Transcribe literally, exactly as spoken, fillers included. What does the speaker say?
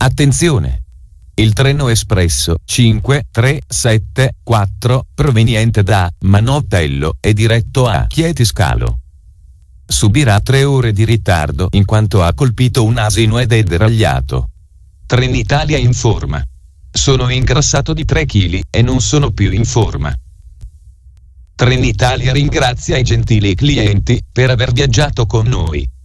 Attenzione! Il treno espresso cinque tre sette quattro, proveniente da Manottello e diretto a Chietiscalo, subirà tre ore di ritardo in quanto ha colpito un asino ed è deragliato. Trenitalia informa: sono ingrassato di tre chili e non sono più in forma. Trenitalia ringrazia i gentili clienti per aver viaggiato con noi.